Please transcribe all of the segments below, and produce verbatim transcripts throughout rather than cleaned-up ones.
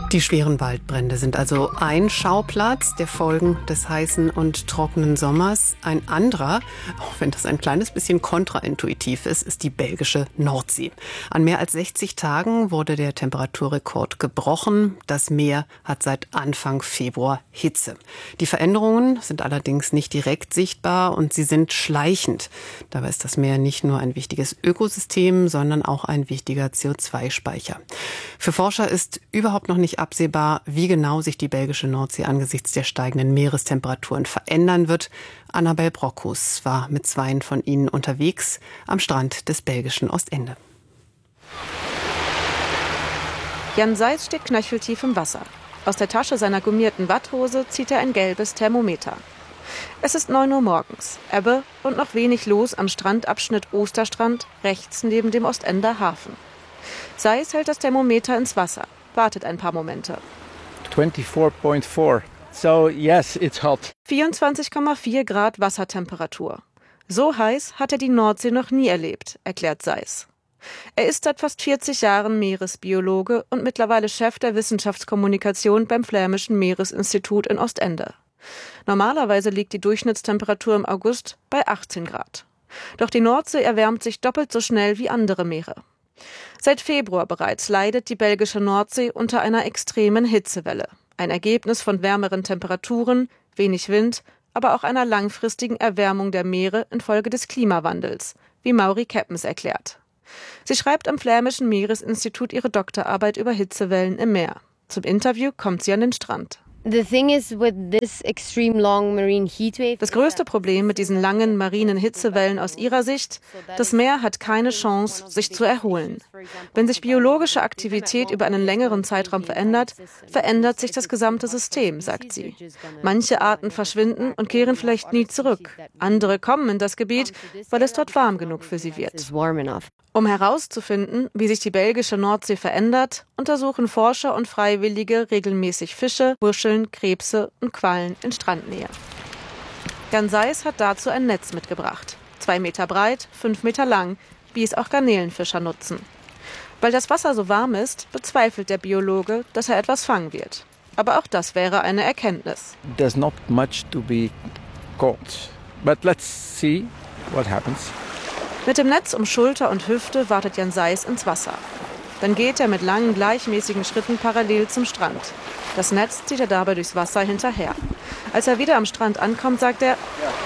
Die schweren Waldbrände sind also ein Schauplatz der Folgen des heißen und trockenen Sommers. Ein anderer, auch wenn das ein kleines bisschen kontraintuitiv ist, ist die belgische Nordsee. An mehr als sechzig Tagen wurde der Temperaturrekord gebrochen. Das Meer hat seit Anfang Februar Hitze. Die Veränderungen sind allerdings nicht direkt sichtbar und sie sind schleichend. Dabei ist das Meer nicht nur ein wichtiges Ökosystem, sondern auch ein wichtiger C O zwei Speicher. Für Forscher ist überhaupt noch nicht absehbar, wie genau sich die belgische Nordsee angesichts der steigenden Meerestemperaturen verändern wird. Annabel Brockhus war mit zweien von ihnen unterwegs am Strand des belgischen Ostende. Jan Seis steht knöcheltief im Wasser. Aus der Tasche seiner gummierten Watthose zieht er ein gelbes Thermometer. Es ist neun Uhr morgens, Ebbe und noch wenig los am Strandabschnitt Osterstrand, rechts neben dem Ostender Hafen. Seis hält das Thermometer ins Wasser, wartet ein paar Momente. twenty-four point four. So yes, it's hot. vierundzwanzig Komma vier Grad Wassertemperatur. So heiß hat er die Nordsee noch nie erlebt, erklärt Seis. Er ist seit fast vierzig Jahren Meeresbiologe und mittlerweile Chef der Wissenschaftskommunikation beim Flämischen Meeresinstitut in Ostende. Normalerweise liegt die Durchschnittstemperatur im August bei achtzehn Grad. Doch die Nordsee erwärmt sich doppelt so schnell wie andere Meere. Seit Februar bereits leidet die belgische Nordsee unter einer extremen Hitzewelle. Ein Ergebnis von wärmeren Temperaturen, wenig Wind, aber auch einer langfristigen Erwärmung der Meere infolge des Klimawandels, wie Mauri Keppens erklärt. Sie schreibt am Flämischen Meeresinstitut ihre Doktorarbeit über Hitzewellen im Meer. Zum Interview kommt sie an den Strand. Das größte Problem mit diesen langen marinen Hitzewellen aus ihrer Sicht, das Meer hat keine Chance, sich zu erholen. Wenn sich biologische Aktivität über einen längeren Zeitraum verändert, verändert sich das gesamte System, sagt sie. Manche Arten verschwinden und kehren vielleicht nie zurück. Andere kommen in das Gebiet, weil es dort warm genug für sie wird. Um herauszufinden, wie sich die belgische Nordsee verändert, untersuchen Forscher und Freiwillige regelmäßig Fische, Muscheln, Krebse und Quallen in Strandnähe. Jan Seis hat dazu ein Netz mitgebracht. Zwei Meter breit, fünf Meter lang, wie es auch Garnelenfischer nutzen. Weil das Wasser so warm ist, bezweifelt der Biologe, dass er etwas fangen wird. Aber auch das wäre eine Erkenntnis. There's not much to be caught. But let's see what happens. Mit dem Netz um Schulter und Hüfte wartet Jan Seis ins Wasser. Dann geht er mit langen, gleichmäßigen Schritten parallel zum Strand. Das Netz zieht er dabei durchs Wasser hinterher. Als er wieder am Strand ankommt, sagt er,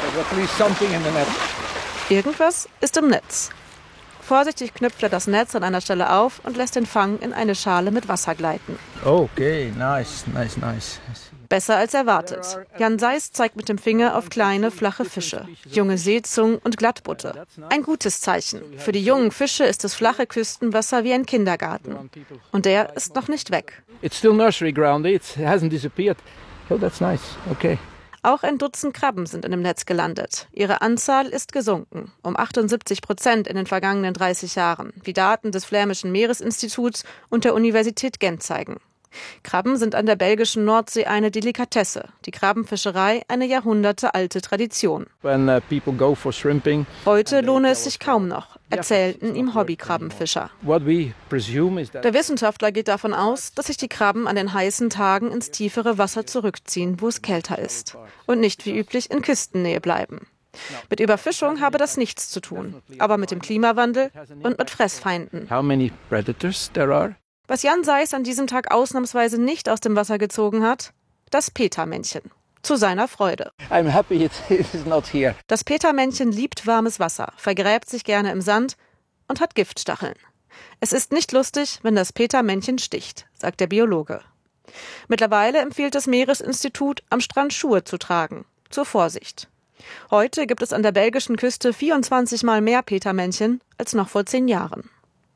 irgendwas ist im Netz. Vorsichtig knüpft er das Netz an einer Stelle auf und lässt den Fang in eine Schale mit Wasser gleiten. Okay, nice, nice, nice. Besser als erwartet. Jan Seis zeigt mit dem Finger auf kleine, flache Fische, junge Seezungen und Glattbutte. Ein gutes Zeichen. Für die jungen Fische ist das flache Küstenwasser wie ein Kindergarten. Und der ist noch nicht weg. It's still nursery ground. It hasn't disappeared. Oh, that's nice. Okay. Auch ein Dutzend Krabben sind in dem Netz gelandet. Ihre Anzahl ist gesunken, um achtundsiebzig Prozent in den vergangenen dreißig Jahren, wie Daten des Flämischen Meeresinstituts und der Universität Gent zeigen. Krabben sind an der belgischen Nordsee eine Delikatesse, die Krabbenfischerei eine jahrhundertealte Tradition. When, uh, people go for shrimping, Heute lohne es sich kaum noch, erzählten ihm Hobbykrabbenfischer. what we presume is that Der Wissenschaftler geht davon aus, dass sich die Krabben an den heißen Tagen ins tiefere Wasser zurückziehen, wo es kälter ist, und nicht wie üblich in Küstennähe bleiben. Mit Überfischung habe das nichts zu tun, aber mit dem Klimawandel und mit Fressfeinden. how many predators there are. Was Jan Seis an diesem Tag ausnahmsweise nicht aus dem Wasser gezogen hat, das Petermännchen. Zu seiner Freude. I'm happy it is not here. Das Petermännchen liebt warmes Wasser, vergräbt sich gerne im Sand und hat Giftstacheln. Es ist nicht lustig, wenn das Petermännchen sticht, sagt der Biologe. Mittlerweile empfiehlt das Meeresinstitut, am Strand Schuhe zu tragen. Zur Vorsicht. Heute gibt es an der belgischen Küste vierundzwanzig Mal mehr Petermännchen als noch vor zehn Jahren.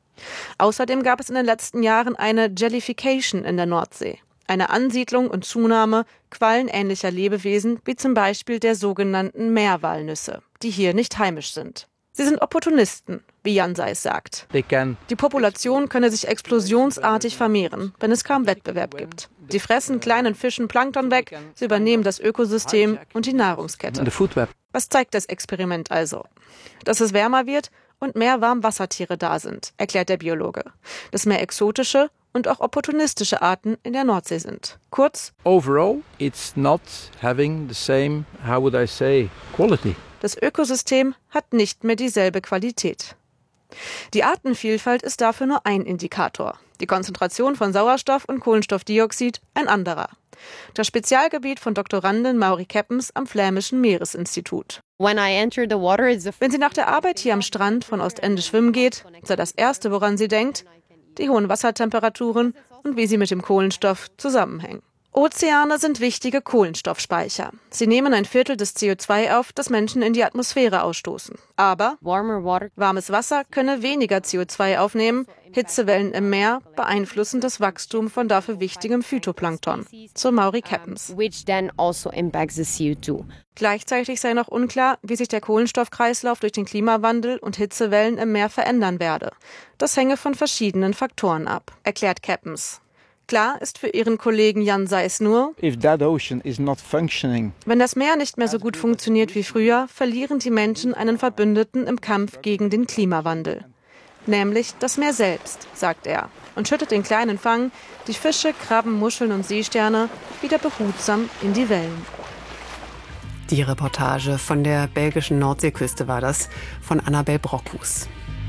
Außerdem gab es in den letzten Jahren eine Jellification in der Nordsee, eine Ansiedlung und Zunahme quallenähnlicher Lebewesen, wie zum Beispiel der sogenannten Meerwalnüsse, die hier nicht heimisch sind. Sie sind Opportunisten, wie Jan Seis sagt. They can Die Population könne sich explosionsartig vermehren, wenn es kaum Wettbewerb gibt. Sie fressen kleinen Fischen Plankton weg, sie übernehmen das Ökosystem und die Nahrungskette. the food web. Was zeigt das Experiment also? Dass es wärmer wird und mehr Warmwassertiere da sind, erklärt der Biologe. Dass mehr exotische und auch opportunistische Arten in der Nordsee sind. Kurz, Overall, it's not having the same, how would I say, quality. Das Ökosystem hat nicht mehr dieselbe Qualität. Die Artenvielfalt ist dafür nur ein Indikator. Die Konzentration von Sauerstoff und Kohlenstoffdioxid ein anderer. Das Spezialgebiet von Doktorandin Maury Keppens am Flämischen Meeresinstitut. Wenn sie nach der Arbeit hier am Strand von Ostende schwimmen geht, sei das Erste, woran sie denkt, die hohen Wassertemperaturen und wie sie mit dem Kohlenstoff zusammenhängen. Ozeane sind wichtige Kohlenstoffspeicher. Sie nehmen ein Viertel des C O zwei auf, das Menschen in die Atmosphäre ausstoßen. Aber warmes Wasser könne weniger C O zwei aufnehmen. Hitzewellen im Meer beeinflussen das Wachstum von dafür wichtigem Phytoplankton. So Maury Keppens. Gleichzeitig sei noch unklar, wie sich der Kohlenstoffkreislauf durch den Klimawandel und Hitzewellen im Meer verändern werde. Das hänge von verschiedenen Faktoren ab, erklärt Keppens. Klar ist für ihren Kollegen Jan Seis nur, wenn das Meer nicht mehr so gut funktioniert wie früher, verlieren die Menschen einen Verbündeten im Kampf gegen den Klimawandel. Nämlich das Meer selbst, sagt er, und schüttet den kleinen Fang, die Fische, Krabben, Muscheln und Seesterne, wieder behutsam in die Wellen. Die Reportage von der belgischen Nordseeküste war das, von Annabel Brockhus.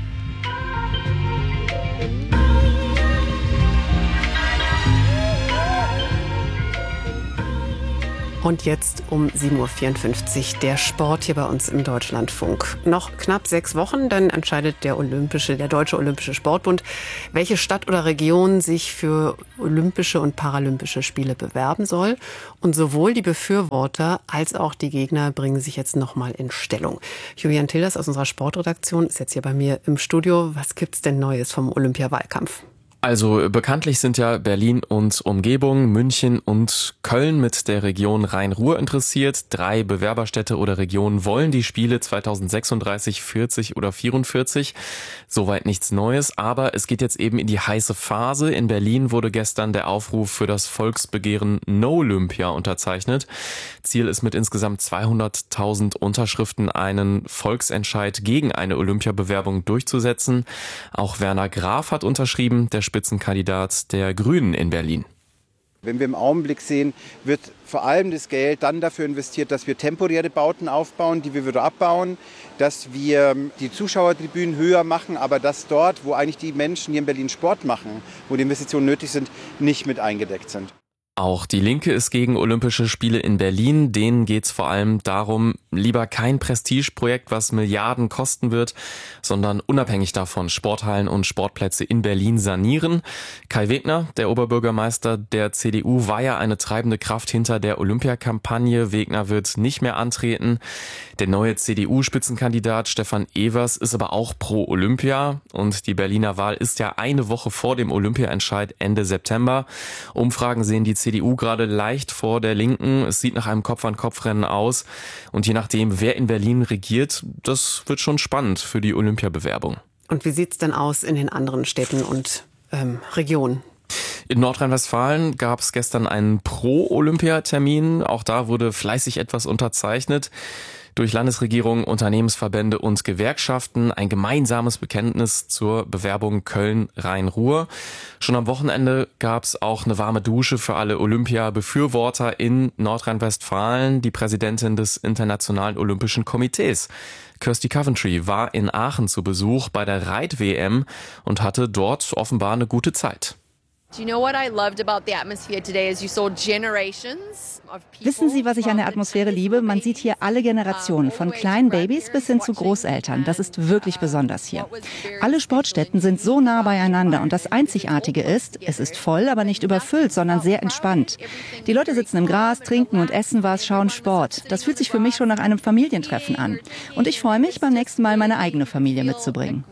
Und jetzt um sieben Uhr vierundfünfzig der Sport hier bei uns im Deutschlandfunk. Noch knapp sechs Wochen, dann entscheidet der Olympische, der Deutsche Olympische Sportbund, welche Stadt oder Region sich für Olympische und Paralympische Spiele bewerben soll. Und sowohl die Befürworter als auch die Gegner bringen sich jetzt nochmal in Stellung. Julian Tilders aus unserer Sportredaktion ist jetzt hier bei mir im Studio. Was gibt's denn Neues vom Olympiawahlkampf? Also bekanntlich sind ja Berlin und Umgebung, München und Köln mit der Region Rhein-Ruhr interessiert. Drei Bewerberstädte oder Regionen wollen die Spiele zweitausendsechsunddreißig, vierzig oder vierundvierzig. Soweit nichts Neues, aber es geht jetzt eben in die heiße Phase. In Berlin wurde gestern der Aufruf für das Volksbegehren No Olympia unterzeichnet. Ziel ist mit insgesamt zweihunderttausend Unterschriften einen Volksentscheid gegen eine Olympiabewerbung durchzusetzen. Auch Werner Graf hat unterschrieben, der Spitzenkandidat der Grünen in Berlin. Wenn wir im Augenblick sehen, wird vor allem das Geld dann dafür investiert, dass wir temporäre Bauten aufbauen, die wir wieder abbauen, dass wir die Zuschauertribünen höher machen, aber dass dort, wo eigentlich die Menschen hier in Berlin Sport machen, wo die Investitionen nötig sind, nicht mit eingedeckt sind. Auch die Linke ist gegen Olympische Spiele in Berlin. Denen geht es vor allem darum, lieber kein Prestigeprojekt, was Milliarden kosten wird, sondern unabhängig davon Sporthallen und Sportplätze in Berlin sanieren. Kai Wegner, der Oberbürgermeister der C D U, war ja eine treibende Kraft hinter der Olympiakampagne. Wegner wird nicht mehr antreten. Der neue C D U-Spitzenkandidat Stefan Evers ist aber auch pro Olympia. Und die Berliner Wahl ist ja eine Woche vor dem Olympiaentscheid Ende September. Umfragen sehen die C D U gerade leicht vor der Linken. Es sieht nach einem Kopf-an-Kopf-Rennen aus. Und je nachdem, wer in Berlin regiert, das wird schon spannend für die Olympiabewerbung. Und wie sieht's denn aus in den anderen Städten und ähm, Regionen? In Nordrhein-Westfalen gab es gestern einen Pro-Olympia-Termin. Auch da wurde fleißig etwas unterzeichnet. Durch Landesregierung, Unternehmensverbände und Gewerkschaften ein gemeinsames Bekenntnis zur Bewerbung Köln-Rhein-Ruhr. Schon am Wochenende gab es auch eine warme Dusche für alle Olympia-Befürworter in Nordrhein-Westfalen. Die Präsidentin des Internationalen Olympischen Komitees, Kirsty Coventry, war in Aachen zu Besuch bei der Reit-W M und hatte dort offenbar eine gute Zeit. Wissen Sie, was ich an der Atmosphäre liebe? Man sieht hier alle Generationen, von kleinen Babys bis hin zu Großeltern. Das ist wirklich besonders hier. Alle Sportstätten sind so nah beieinander und das Einzigartige ist, es ist voll, aber nicht überfüllt, sondern sehr entspannt. Die Leute sitzen im Gras, trinken und essen was, schauen Sport. Das fühlt sich für mich schon nach einem Familientreffen an. Und ich freue mich, beim nächsten Mal meine eigene Familie mitzubringen.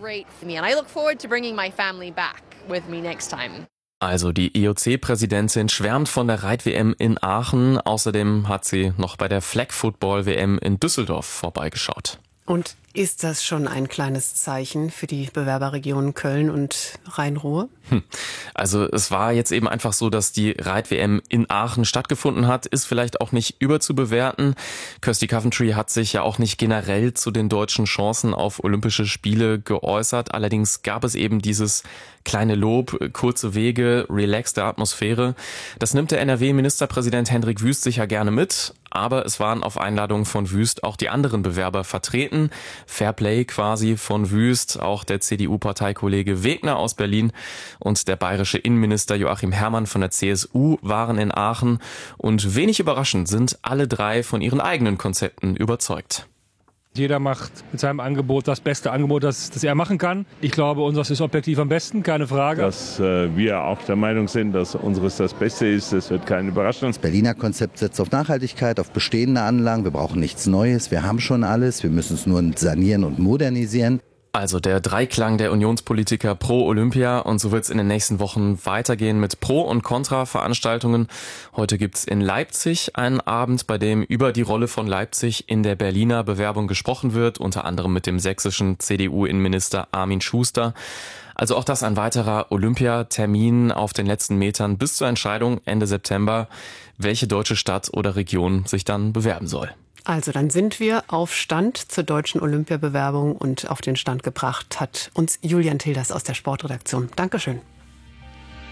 Also die I O C-Präsidentin schwärmt von der Reit-W M in Aachen. Außerdem hat sie noch bei der Flag-Football-W M in Düsseldorf vorbeigeschaut. Und Ist das schon ein kleines Zeichen für die Bewerberregionen Köln und Rhein-Ruhr? Hm. Also es war jetzt eben einfach so, dass die Reit-W M in Aachen stattgefunden hat, ist vielleicht auch nicht überzubewerten. Kirsty Coventry hat sich ja auch nicht generell zu den deutschen Chancen auf Olympische Spiele geäußert. Allerdings gab es eben dieses kleine Lob, kurze Wege, relaxte Atmosphäre. Das nimmt der N R W-Ministerpräsident Hendrik Wüst sicher gerne mit. Aber es waren auf Einladung von Wüst auch die anderen Bewerber vertreten. Fairplay quasi von Wüst, auch der C D U-Parteikollege Wegner aus Berlin und der bayerische Innenminister Joachim Herrmann von der C S U waren in Aachen. Und wenig überraschend sind alle drei von ihren eigenen Konzepten überzeugt. Jeder macht mit seinem Angebot das beste Angebot, das, das er machen kann. Ich glaube, unseres ist objektiv am besten, keine Frage. Dass äh, wir auch der Meinung sind, dass unseres das Beste ist, das wird keine Überraschung. Das Berliner Konzept setzt auf Nachhaltigkeit, auf bestehende Anlagen. Wir brauchen nichts Neues, wir haben schon alles, wir müssen es nur sanieren und modernisieren. Also der Dreiklang der Unionspolitiker pro Olympia, und so wird es in den nächsten Wochen weitergehen mit Pro- und Kontra-Veranstaltungen. Heute gibt's in Leipzig einen Abend, bei dem über die Rolle von Leipzig in der Berliner Bewerbung gesprochen wird, unter anderem mit dem sächsischen C D U-Innenminister Armin Schuster. Also auch das ein weiterer Olympiatermin auf den letzten Metern bis zur Entscheidung Ende September, welche deutsche Stadt oder Region sich dann bewerben soll. Also dann sind wir auf Stand zur deutschen Olympiabewerbung, und auf den Stand gebracht hat uns Julian Tilders aus der Sportredaktion. Dankeschön.